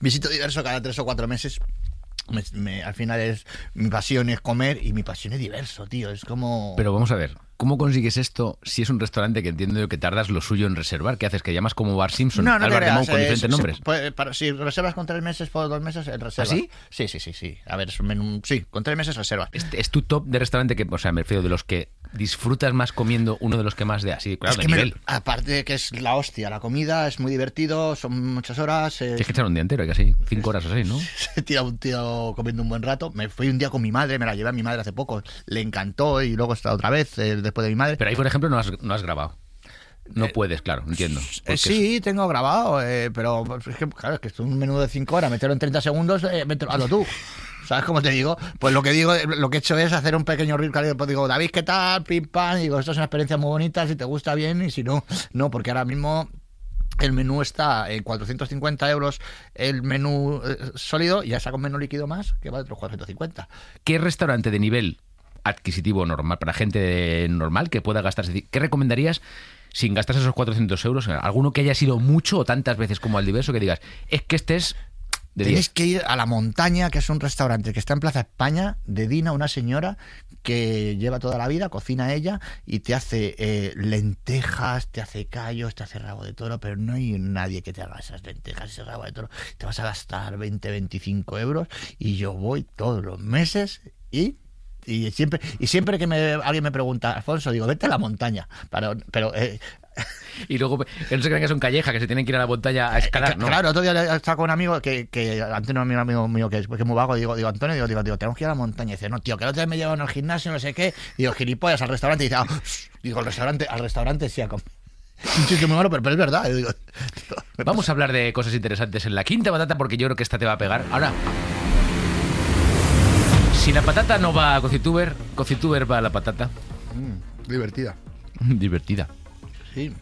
Visito Diverso cada 3 o 4 meses. Al final mi pasión es comer y mi pasión es Diverso, tío. Es como... Pero vamos a ver, ¿cómo consigues esto si es un restaurante que entiendo yo que tardas lo suyo en reservar? ¿Qué haces? ¿Que llamas como Bar Simpson? No al te Bar de creas, Mou con diferentes nombres. Si reservas con 3 meses por 2 meses, reservas. ¿Ah, sí? Sí. A ver, es un menú... Sí, con 3 meses reservas. ¿Es tu top de restaurante que, o sea, me refiero de los que disfrutas más comiendo, uno de los que más de así, claro, de nivel? Aparte de que es la hostia, la comida es muy divertido, son muchas horas. Tienes que echar un día entero, casi 5 horas o 6, ¿no? Se tira un tío comiendo un buen rato. Me fui un día con mi madre, me la llevé a mi madre hace poco, le encantó y luego está otra vez después de mi madre. Pero ahí, por ejemplo, no has grabado. No puedes, claro, entiendo. Sí, tengo grabado, pero es que, claro, es que es un menú de 5 horas, meterlo en 30 segundos, hazlo tú. ¿Sabes cómo te digo? Pues lo que he hecho es hacer un pequeño reel, pues digo, David, ¿qué tal? Pim, pam, digo, esto es una experiencia muy bonita, si te gusta bien, y si no, no, porque ahora mismo el menú está en 450 euros el menú sólido, y ya saco un menú líquido más, que vale otros 450. ¿Qué restaurante de nivel adquisitivo normal, para gente normal que pueda gastarse? ¿Qué recomendarías sin gastarse esos 400 euros? ¿Alguno que haya sido mucho o tantas veces como al Diverso que digas, es que este es de 10? Tienes que ir a La Montaña, que es un restaurante que está en Plaza España, de Dina, una señora que lleva toda la vida, cocina ella y te hace lentejas, te hace callos, te hace rabo de toro, pero no hay nadie que te haga esas lentejas, ese rabo de toro. Te vas a gastar 20-25 euros y yo voy todos los meses y siempre que alguien me pregunta, Alfonso, digo, vete a La Montaña, pero y luego que no se crean que son callejas, que se tienen que ir a la montaña a escalar, ¿no? Claro, otro día estaba con un amigo que Antonio, un amigo mío que es muy vago, digo, Antonio, digo, tenemos que ir a la montaña. Y dice, no, tío, que el otro día me llevan al gimnasio, no sé qué. Digo, gilipollas, al restaurante. Y dice, digo, al restaurante sí, a comer. Un chiste muy malo, pero es verdad. Digo, vamos a hablar de cosas interesantes en la quinta patata, porque yo creo que esta te va a pegar. Ahora, si la patata no va a Cocituber va a la patata. Divertida. Divertida. Sí.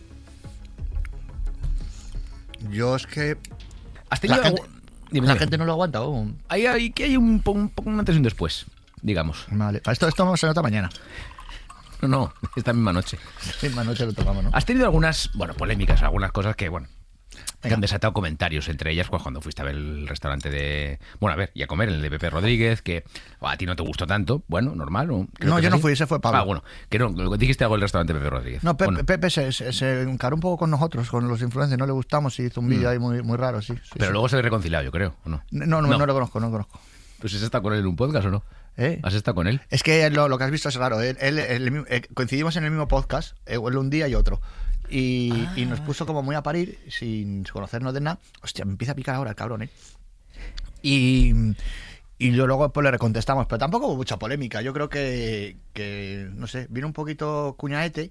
Yo es que... ¿Has tenido la gente no lo aguanta. Hay un antes y un después, digamos. Vale. Esto se nota mañana. No, esta misma noche. Esta misma noche lo tomamos, ¿no? Has tenido algunas, polémicas, algunas cosas que, que han desatado comentarios, entre ellas pues, cuando fuiste a ver el restaurante de... Bueno, a ver, y a comer, el de Pepe Rodríguez, que a ti no te gustó tanto, normal. No, yo no fui, ese fue Pablo. Que no, dijiste algo del restaurante de Pepe Rodríguez. No, Pepe se encaró un poco con nosotros, con los influencers, no le gustamos y hizo un vídeo ahí muy, muy raro, sí. Pero luego se habéis reconciliado, yo creo, ¿o no? No lo conozco. ¿Pues has estado con él en un podcast o no? ¿Has estado con él? Es que lo que has visto es raro. Coincidimos en el mismo podcast, él un día y otro. Y nos puso como muy a parir, sin conocernos de nada. Hostia, me empieza a picar ahora el cabrón, ¿eh? Y yo luego pues le recontestamos, pero tampoco hubo mucha polémica. Yo creo que no sé, vino un poquito cuñaete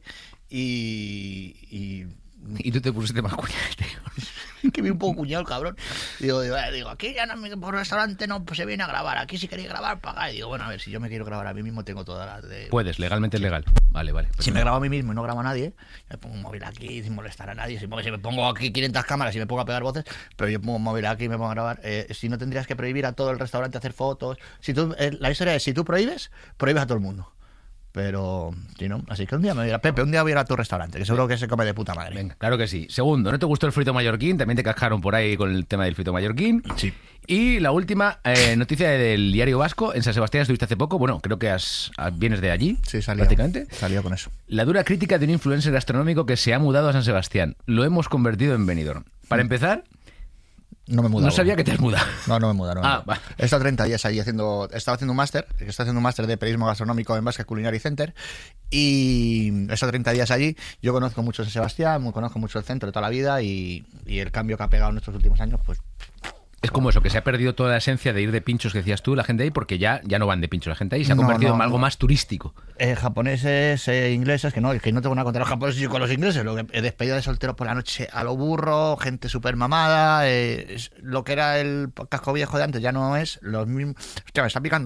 y tú te pusiste más cuñaete. Que vi un poco cuñado el cabrón. Digo, aquí ya no, por restaurante no se viene a grabar. Aquí si queréis grabar, pagáis. Digo, bueno, a ver, si yo me quiero grabar a mí mismo, tengo todas las de... Puedes, legalmente es legal. Vale. Si me grabo a mí mismo y no grabo a nadie, me pongo un móvil aquí sin molestar a nadie. Si me pongo aquí 500 cámaras y me pongo a pegar voces, pero yo pongo un móvil aquí y me pongo a grabar. Si no, tendrías que prohibir a todo el restaurante hacer fotos. La historia es, si tú prohíbes a todo el mundo. Pero, si no, así que un día me dirá, Pepe, un día voy a ir a tu restaurante, que seguro que se come de puta madre. Venga, claro que sí. Segundo, ¿no te gustó el frito mallorquín? También te cascaron por ahí con el tema del frito mallorquín. Sí. Y la última noticia del Diario Vasco. En San Sebastián estuviste hace poco. Bueno, creo que vienes de allí. Sí, prácticamente. Salió con eso. La dura crítica de un influencer gastronómico que se ha mudado a San Sebastián. Lo hemos convertido en Benidorm. Para empezar... No me he mudado. No sabía que te has mudado. No me he mudado. Vale. He estado 30 días ahí estaba haciendo un máster de periodismo gastronómico en Basque Culinary Center y he estado 30 días allí. Yo conozco mucho San Sebastián, conozco mucho el centro de toda la vida y el cambio que ha pegado en estos últimos años, pues... Es como eso, que se ha perdido toda la esencia de ir de pinchos que decías tú, la gente ahí, porque ya no van de pinchos la gente ahí, se ha convertido en algo más turístico. Japoneses, ingleses, que no tengo nada contra los japoneses y con los ingleses, despedida de solteros por la noche a lo burro, gente súper mamada, lo que era el casco viejo de antes ya no es, los mismos... Hostia, me está picando ahora, ¿eh?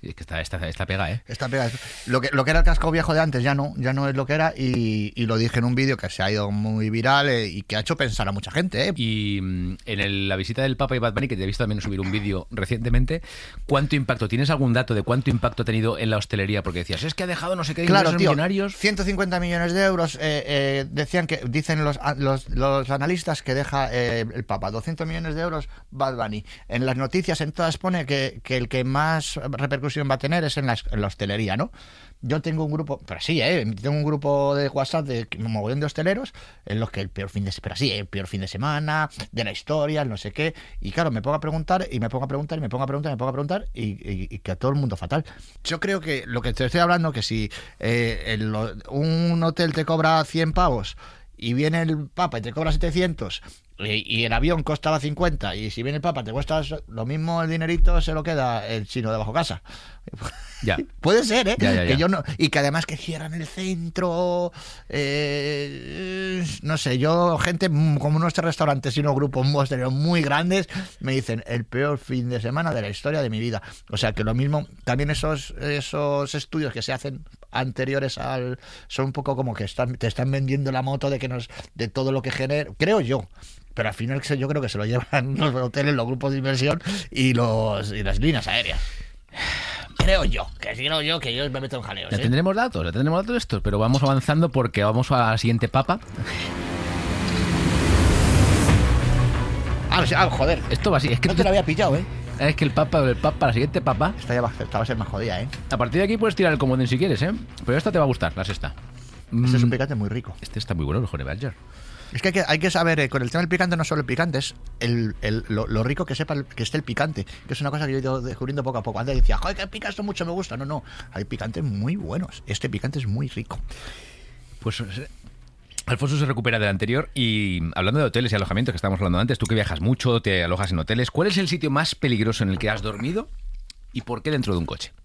Es que está pega, ¿eh? Está pegado. Lo que era el casco viejo de antes ya no es lo que era y lo dije en un vídeo que se ha ido muy viral y que ha hecho pensar a mucha gente. Y la visita del Papa y Bad Bunny, que te he visto también subir un vídeo recientemente, ¿cuánto impacto? ¿Tienes algún dato de cuánto impacto ha tenido en la hostelería? Porque decías, es que ha dejado no sé qué Claro, tío, millonarios. 150 millones de euros dicen los analistas que deja el Papa, 200 millones de euros Bad Bunny. En las noticias en todas pone que el que más repercusión va a tener es en la hostelería, ¿no? Yo tengo un grupo, pero sí, tengo un grupo de WhatsApp de un mogollón de hosteleros en los que el peor fin de semana, de la historia, el no sé qué, y claro, me pongo a preguntar y que a todo el mundo fatal. Yo creo que lo que te estoy hablando, que si un hotel te cobra 100 pavos y viene el Papa y te cobra 700 y el avión costaba 50 y si viene el Papa te cuesta lo mismo, el dinerito se lo queda el chino de bajo casa. Ya. Puede ser, ¿eh? Ya. Que yo no, y que además que cierran el centro, no sé, yo, gente como nuestros restaurantes y unos grupos muy grandes me dicen el peor fin de semana de la historia de mi vida. O sea que lo mismo, también esos estudios que se hacen anteriores son un poco como que te están vendiendo la moto de todo lo que genera, creo yo. Pero al final yo creo que se lo llevan los hoteles, los grupos de inversión y las líneas aéreas. Creo yo que yo me meto en jaleos. Ya tendremos datos de estos, pero vamos avanzando porque vamos a la siguiente papa. Joder. Esto va así. Es que no te lo había pillado, ¿eh? Es que el la siguiente papa. Esta va a ser más jodida, ¿eh? A partir de aquí puedes tirar el comodín si quieres, ¿eh? Pero esta te va a gustar, la sexta. Este es un picante muy rico. Este está muy bueno, el Honey Badger. Es que hay que saber, con el tema del picante, no solo el picante, es lo rico que esté el picante, que es una cosa que yo he ido descubriendo poco a poco. Antes decía, joder, que pica esto mucho, me gusta. No, hay picantes muy buenos. Este picante es muy rico. Pues Alfonso se recupera del anterior y hablando de hoteles y alojamientos que estábamos hablando antes, tú que viajas mucho, te alojas en hoteles, ¿cuál es el sitio más peligroso en el que has dormido y por qué dentro de un coche?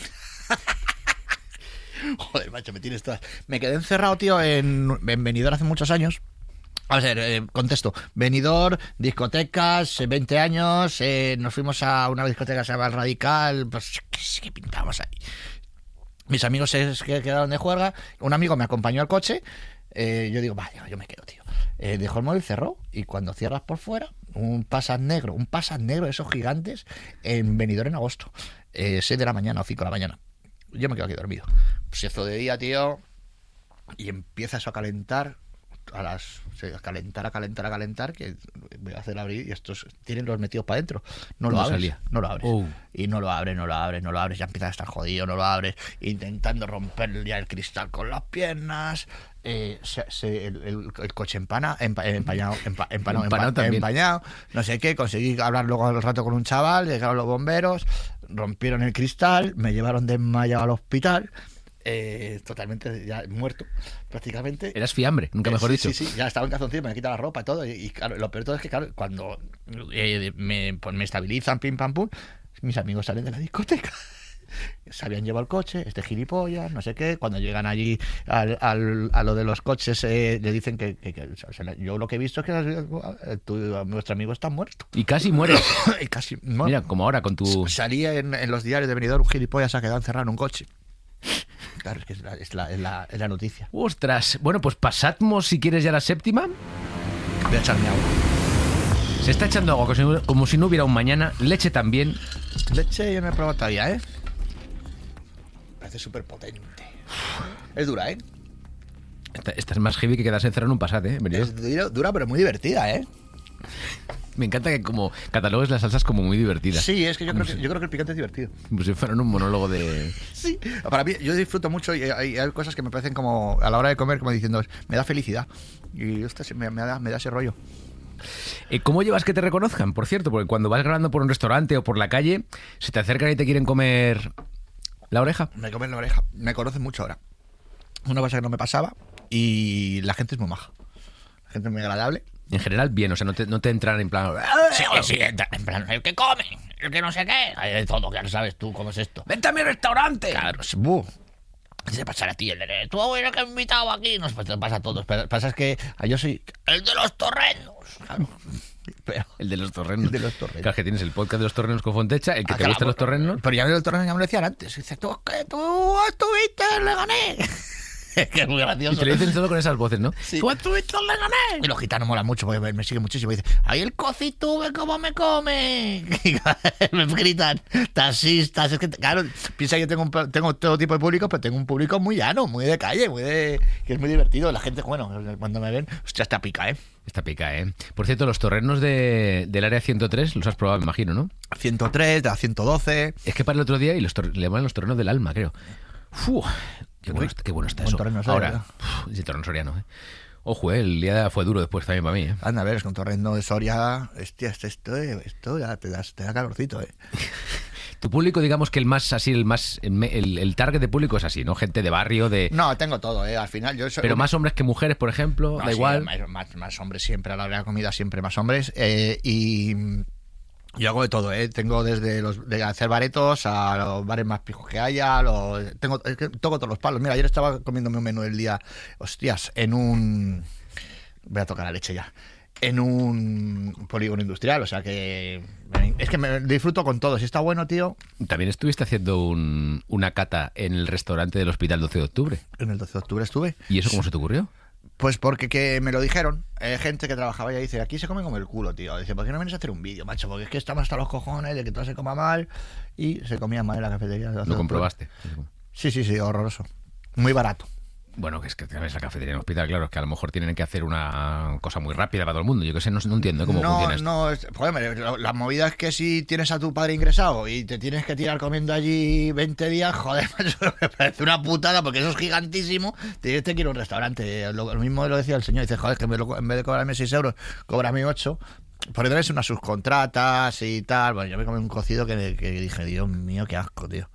Joder, macho, me tienes todas. Me quedé encerrado, tío, en Benidorm hace muchos años. A ver, contesto. Benidorm, discotecas, 20 años, nos fuimos a una discoteca que se llama El Radical, pues, ¿qué pintábamos ahí? Mis amigos se quedaron de juerga, un amigo me acompañó al coche, yo digo, vaya, yo me quedo, tío. Dejó el móvil, cerró, y cuando cierras por fuera, un Passat negro de esos gigantes, en Benidorm en agosto, 6 de la mañana o 5 de la mañana. Yo me quedo aquí dormido. Se hizo de día, tío, y empieza eso a calentar, a calentar, que voy a hacer abrir y estos tienen los metidos para adentro. No lo abres. Y no lo abres, ya empiezas a estar jodido, no lo abres, intentando romper ya el cristal con las piernas. El coche empañado, no sé qué. Conseguí hablar luego al rato con un chaval, llegaron los bomberos, rompieron el cristal, me llevaron desmayado al hospital. Totalmente ya muerto prácticamente. Eras fiambre, nunca mejor dicho. Sí, ya estaba en calzoncillo, me quita la ropa y todo, y claro, lo peor de todo es que claro, cuando me estabilizan, pim pam pum, mis amigos salen de la discoteca. Se habían llevado el coche, este gilipollas, no sé qué. Cuando llegan allí a lo de los coches, le dicen que yo lo que he visto es que nuestro amigo está muerto. Y casi mueres. Mira, como ahora con tu... Salía en los diarios de Benidorm, un gilipollas se ha quedado encerrado en un coche. Claro, es que es la noticia. Ostras, bueno, pues pasamos si quieres ya la séptima. Voy a echarme agua. Se está echando agua como si no hubiera un mañana. Leche también. Leche yo no he probado todavía, ¿eh? Parece súper potente. Es dura, ¿eh? Esta es más heavy que quedarse encerrado en un Passat, ¿eh? Es dura, pero muy divertida, ¿eh? Me encanta que como catalogues las salsas como muy divertidas. Sí, es que yo creo que el picante es divertido. Como si fueran un monólogo de... Sí, para mí, yo disfruto mucho y hay cosas que me parecen como, a la hora de comer, como diciendo, me da felicidad. Y me da ese rollo. ¿Cómo llevas que te reconozcan? Por cierto, porque cuando vas grabando por un restaurante o por la calle, se te acercan y te quieren comer la oreja. Me comen la oreja. Me conocen mucho ahora. Una cosa que no me pasaba y la gente es muy maja. La gente es muy agradable. En general, bien, o sea, no te entran en plan... Sí, en plan, el que come, el que no sé qué. Hay de todo, que no sabes tú cómo es esto. ¡Vente a mi restaurante! Claro, ¿qué te pasa a ti? Tú abuelo que he invitado aquí. No, pues te pasa a todos. Pero pasa es que yo soy el de los torrendos. Claro. Pero, El de los torrenos. el de los torrenos. Claro, que tienes el podcast de los torrenos con Fontecha, el que te claro, gustan los torrenos. Pero ya los torrenos ya me lo decían antes. Dice, tú estuviste en Leganés. Que es muy Y gracioso. te lo dicen todo con esas voces, ¿no? Sí. Tú estuviste en Leganés. Y los gitanos molan mucho porque me siguen muchísimo. Y dicen, ahí el cocitube, ¿cómo me come? Y me gritan, taxistas. Es que, claro, piensa que yo tengo todo tipo de público, pero tengo un público muy llano, muy de calle, que es muy divertido. La gente, bueno, cuando me ven, hostia, está pica, ¿eh? Esta pica, ¿eh? Por cierto, los torrenos del área 103 los has probado, me imagino, ¿no? 103, de la 112. Es que para el otro día y le llaman los torrenos del alma, creo. ¡Fu! Qué bueno está Con eso. torreno soriano. Ahora, sí, torreno soriano, ¿eh? Ojo, el día fue duro después también para mí, ¿eh? Anda, a ver, es con torrendo de Soria. Hostia, esto ya te da calorcito, ¿eh? Tu público, digamos que el target de público es así, ¿no? Gente de barrio, de... No, tengo todo, ¿eh? Al final yo soy... Pero más hombres que mujeres, por ejemplo, No, da sí, igual. Más hombres siempre, a la hora de la comida siempre más hombres. Y yo hago de todo, ¿eh? Tengo desde de hacer baretos a los bares más pijos que haya. Es que toco todos los palos. Mira, ayer estaba comiéndome un menú del día, hostias, voy a tocar la leche ya. En un polígono industrial, o sea que es que me disfruto con todo. Si está bueno, tío. También estuviste haciendo una cata en el restaurante del Hospital 12 de Octubre. En el 12 de octubre estuve. ¿Y eso cómo se te ocurrió? Pues porque que me lo dijeron, gente que trabajaba y dice, aquí se come como el culo, tío. Dice, ¿por qué no vienes a hacer un vídeo, macho? Porque es que estamos hasta los cojones de que todo se coma mal. Y se comía mal en la cafetería. ¿Lo comprobaste? Sí, horroroso. Muy barato. Bueno, que es que también esa cafetería en el hospital, claro, es que a lo mejor tienen que hacer una cosa muy rápida para todo el mundo. Yo que sé, no entiendo cómo funciona esto. No, joder, la movida es que si tienes a tu padre ingresado y te tienes que tirar comiendo allí 20 días, joder, macho, me parece una putada porque eso es gigantísimo. Te quiero un restaurante. Lo mismo lo decía el señor, dice, joder, que en vez de cobrarme 6 euros, cóbrame 8. Porque tenés unas subcontratas y tal. Bueno, yo me comí un cocido que dije, Dios mío, qué asco, tío.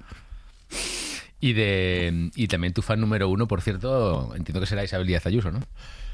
Y también tu fan número 1, por cierto, entiendo que será Isabel Díaz Ayuso, ¿no?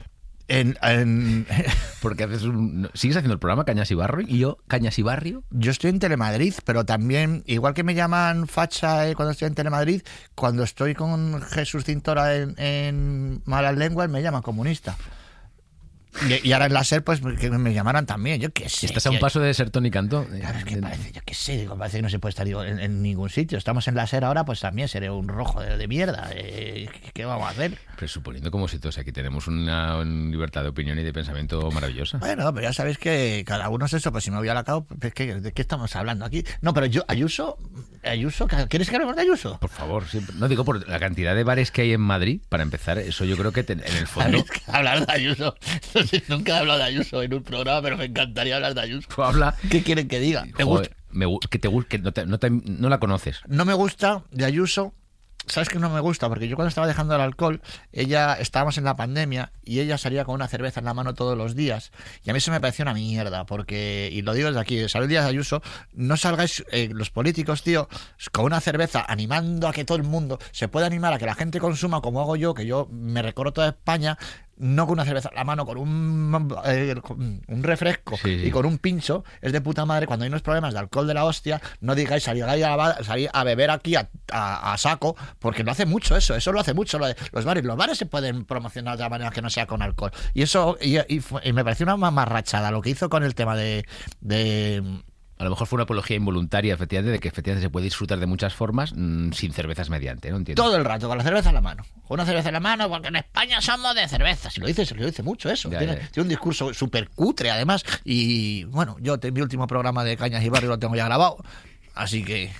Porque sigues haciendo el programa Cañas y Barrio. Yo estoy en Telemadrid, pero también, igual que me llaman facha cuando estoy en Telemadrid, cuando estoy con Jesús Cintora en Malas Lenguas me llaman comunista. Y ahora en la SER, pues que me llamaran también, yo qué sé. Estás a un paso de ser Tony Cantó. Claro, es que parece, yo qué sé, parece que no se puede estar en ningún sitio. Estamos en la SER ahora, pues también seré un rojo de mierda. ¿Qué vamos a hacer? Pero suponiendo como si todos aquí tenemos una libertad de opinión y de pensamiento maravillosa. Bueno, pero ya sabéis que cada uno es eso, pues si me voy a la cabo, ¿de qué estamos hablando aquí? No, pero Ayuso, ¿quieres que hablemos de Ayuso? Por favor, siempre. No digo por la cantidad de bares que hay en Madrid, para empezor, eso yo creo que en el fondo... Hablar de Ayuso... Nunca he hablado de Ayuso en un programa, pero me encantaría hablar de Ayuso. Habla. ¿Qué quieren que diga? Joder, no la conoces. No me gusta de Ayuso. ¿Sabes qué no me gusta? Porque yo cuando estaba dejando el alcohol, estábamos en la pandemia y ella salía con una cerveza en la mano todos los días. Y a mí eso me pareció una mierda, porque, y lo digo desde aquí, Isabel Díaz Ayuso, no salgáis los políticos, tío, con una cerveza animando a que todo el mundo se pueda animar a que la gente consuma como hago yo, que yo me recorro toda España, no con una cerveza en la mano, con un refresco y con un pincho, es de puta madre. Cuando hay unos problemas de alcohol de la hostia, no digáis salir a beber aquí a saco, porque no hace mucho eso lo hace mucho los bares se pueden promocionar de la manera que no sea con alcohol. Y eso y me pareció una mamarrachada lo que hizo con el tema de a lo mejor fue una apología involuntaria, efectivamente, de que efectivamente se puede disfrutar de muchas formas sin cervezas mediante, ¿no? Entiendo. Todo el rato, con la cerveza en la mano. Con una cerveza en la mano, porque en España somos de cerveza. Se lo dice mucho eso. Tiene un discurso súper cutre, además. Y bueno, mi último programa de Cañas y Barrio lo tengo ya grabado. Así que...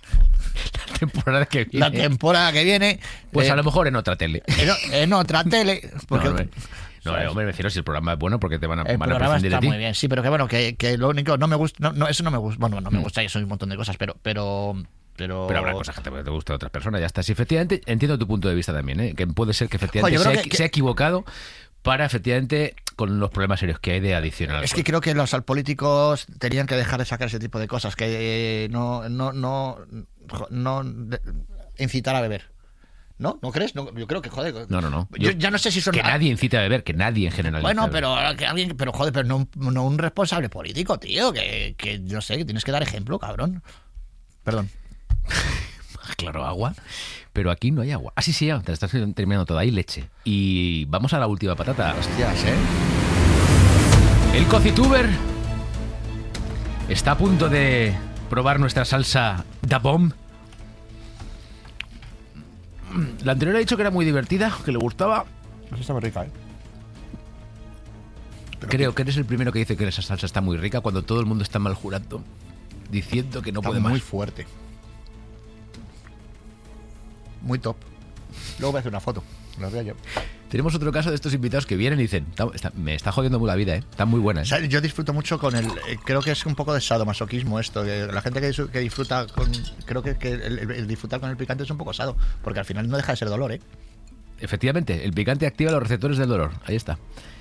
La temporada que viene... Pues a lo mejor en otra tele. En otra tele. Porque... No, hombre, me refiero si el programa es bueno porque te van a prescindir de ti. El programa está muy bien, sí, pero que bueno, que lo único, no me gusta, eso no me gusta, bueno, no me gusta y eso es un montón de cosas, pero habrá cosas que te gusten a otras personas, ya está. Sí, efectivamente, entiendo tu punto de vista también, que puede ser que efectivamente se ha equivocado para efectivamente con los problemas serios que hay de adicción al alcohol. Es que creo que los políticos tenían que dejar de sacar ese tipo de cosas, que no incitar a beber. ¿No? ¿No crees? No, yo creo que, joder... No. Yo ya no sé si son... Que nadie incita a beber, que nadie en general... Bueno, pero que alguien... Pero joder, pero no un responsable político, tío, que no sé, que tienes que dar ejemplo, cabrón. Perdón. Claro, agua. Pero aquí no hay agua. Ah, sí, ya, te estás terminando toda. Hay leche. Y vamos a la última patata. Hostias, El cocituber Está a punto de probar nuestra salsa Da Bomb. La anterior ha dicho que era muy divertida, que le gustaba. Esa está muy rica, ¿eh? Creo que eres el primero que dice que esa salsa está muy rica cuando todo el mundo está mal jurando, diciendo que no Está puede muy más. fuerte. Muy top. Luego voy a hacer una foto. Los veo yo. Tenemos otro caso de estos invitados que vienen y dicen, me está jodiendo muy la vida, ¿eh? Está muy buena, ¿eh? O sea, yo disfruto mucho con el... creo que es un poco de sadomasoquismo esto. Que la gente que disfruta con... Creo que el disfrutar con el picante es un poco sado. Porque al final no deja de ser dolor, ¿eh? Efectivamente, el picante activa los receptores del dolor. Ahí está.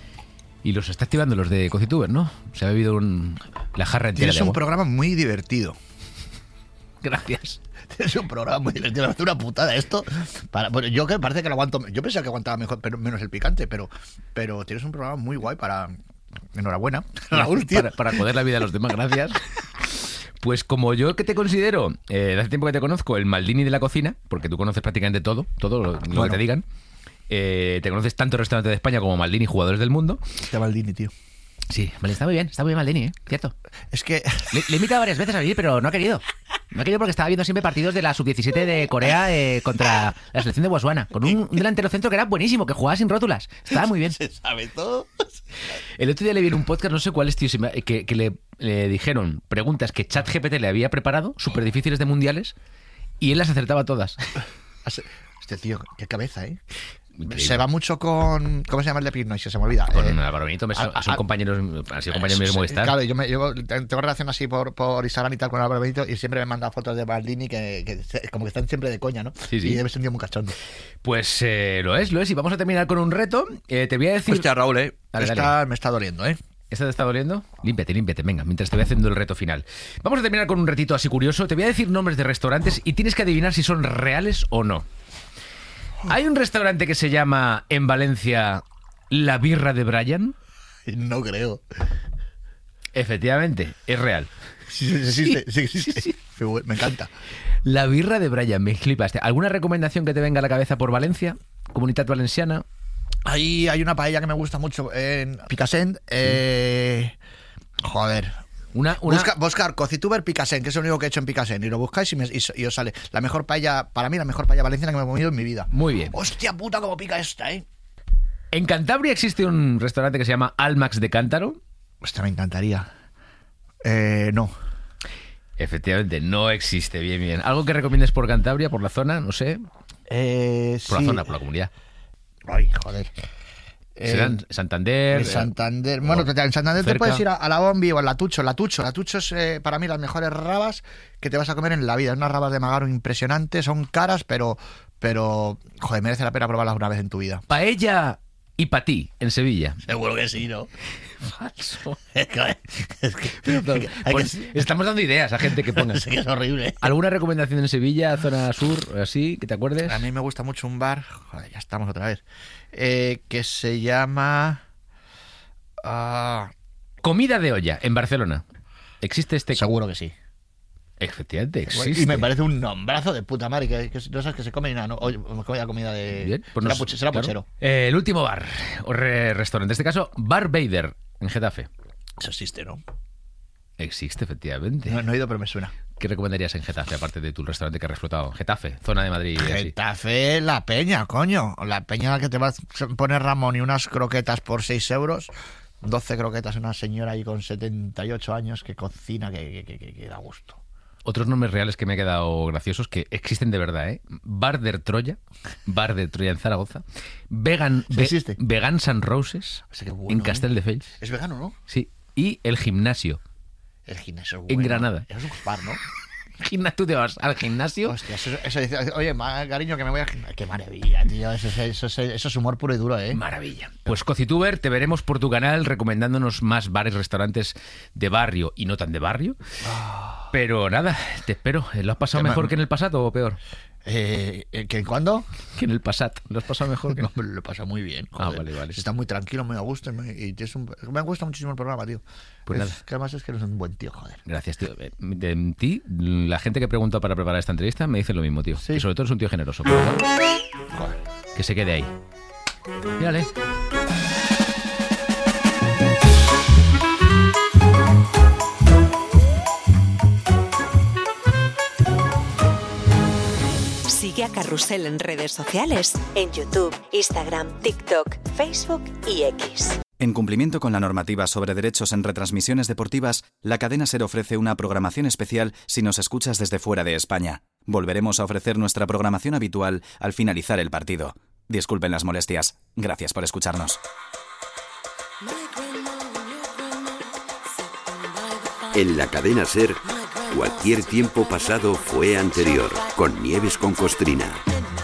Y los está activando los de Cocituber, ¿no? Se ha bebido la jarra entera Tienes de un agua. programa muy divertido. Gracias. Tienes un programa muy divertido. Es una putada esto. Bueno, yo que parece que lo aguanto... Yo pensaba que aguantaba mejor, pero menos el picante. Pero tienes un programa muy guay para... Enhorabuena, Raúl, tío. Para joder la vida de los demás, gracias. Pues como yo que te considero, de hace tiempo que te conozco, el Maldini de la cocina, porque tú conoces prácticamente todo lo que te digan. Te conoces tanto restaurantes de España como Maldini, jugadores del mundo. Este Maldini, tío. Sí, vale, está muy bien Maldini, ¿cierto? Es que... Le he invitado varias veces a venir, pero no ha querido. No ha querido porque estaba viendo siempre partidos de la Sub-17 de Corea contra la selección de Botswana, con un delantero centro que era buenísimo, que jugaba sin rótulas. Estaba muy bien. Se sabe todo. El otro día le vi en un podcast, no sé cuál es, tío, que le dijeron preguntas que ChatGPT le había preparado, súper difíciles de mundiales, y él las acertaba todas. Este tío, qué cabeza, ¿eh? Increíble. Se va mucho con... ¿Cómo se llama el de Pinoy? Se me olvida. Con Álvaro Benito, son compañeros, han sido compañeros míos de Movistar. Claro, yo tengo relación así por Instagram y tal con Álvaro Benito y siempre me manda fotos de Maldini que como que están siempre de coña, ¿no? Sí, sí. Y debe ser un tío muy cachondo. Pues lo es. Y vamos a terminar con un reto. Te voy a decir... Hostia, Raúl, Dale. me está doliendo, ¿eh? ¿Esta te está doliendo? Límpiate, venga, mientras te voy haciendo el reto final. Vamos a terminar con un retito así curioso. Te voy a decir nombres de restaurantes y tienes que adivinar si son reales o no. Hay un restaurante que se llama en Valencia La Birra de Brian. No creo. Efectivamente, es real. Sí existe. Sí. Me encanta. La Birra de Brian, me flipaste. ¿Alguna recomendación que te venga a la cabeza por Valencia? Comunitat Valenciana. Ahí hay una paella que me gusta mucho en Picassent. Joder. Buscar Cocituber Picassent, que es lo único que he hecho en Picassent. Y lo buscáis y os sale la mejor paella, para mí la mejor paella valenciana que me he comido en mi vida. Muy bien. Hostia puta, cómo pica esta, ¿eh? En Cantabria existe un restaurante que se llama Almax de Cántaro. Hostia, me encantaría. No. Efectivamente, no existe. Bien. ¿Algo que recomiendes por Cantabria, por la zona? No sé. Por la zona, por la comunidad. Ay, joder. ¿Serán Santander? En Santander. Bueno, en Santander cerca. te puedes ir a la Bombi o a la Tucho. La Tucho es para mí las mejores rabas que te vas a comer en la vida. Unas rabas de magaro impresionantes, son caras, pero joder, merece la pena probarlas una vez en tu vida. Paella y patí en Sevilla. Seguro que sí, ¿no? Falso. Pues Estamos dando ideas a gente que ponga. Es que es horrible. ¿Alguna recomendación en Sevilla, zona sur, así, que te acuerdes? A mí me gusta mucho un bar, joder, ya estamos otra vez, que se llama... Comida de olla, en Barcelona. ¿Existe este? Seguro que sí. Efectivamente, existe. Y me parece un nombrazo de puta madre, que no sabes que se come nada, ¿no? Oye, me come la comida de... Bien, pues será claro. puchero. El último bar, o restaurante, en este caso, Bar Vader, en Getafe. Eso existe, ¿no? Existe, efectivamente. No he ido, pero me suena. ¿Qué recomendarías en Getafe, aparte de tu restaurante que has explotado? Getafe, zona de Madrid. Y así. Getafe, la peña, coño. La peña en la que te vas a poner Ramón y unas croquetas por 6 euros. 12 croquetas, una señora ahí con 78 años que cocina, que da gusto. Otros nombres reales que me han quedado graciosos, que existen de verdad, ¿eh? Bar de Troya en Zaragoza. ¿Existe? Vegan San Roses, O sea, qué bueno, en Castelldefels. Es vegano, ¿no? Sí. Y el gimnasio. El gimnasio es En bueno. Granada. Eso es un bar, ¿no? Tú te vas al gimnasio. Hostia, eso dice, oye, cariño, que me voy a... Qué maravilla, tío. Eso es humor puro y duro, ¿eh? Maravilla. Pues Cocituber, te veremos por tu canal recomendándonos más bares, restaurantes de barrio y no tan de barrio. Pero nada, te espero. ¿Lo has pasado mejor que en el pasado o peor? ¿Que cuándo? Que en el pasado. ¿Lo has pasado mejor que No, me lo pasa muy bien. Ah, Joder. vale. Está muy tranquilo, muy a gusto. Me gusta muchísimo el programa, tío. Pues nada. Que además es que eres un buen tío, joder. Gracias, tío. De ti, la gente que pregunta para preparar esta entrevista me dice lo mismo, tío. Sí. Que sobre todo es un tío generoso. Por favor, Joder. que se quede ahí. Mírale. Carrusel en redes sociales, en YouTube, Instagram, TikTok, Facebook y X. En cumplimiento con la normativa sobre derechos en retransmisiones deportivas, la cadena SER ofrece una programación especial si nos escuchas desde fuera de España. Volveremos a ofrecer nuestra programación habitual al finalizar el partido. Disculpen las molestias. Gracias por escucharnos. En la cadena SER, cualquier tiempo pasado fue anterior, con Nieves con Costrina.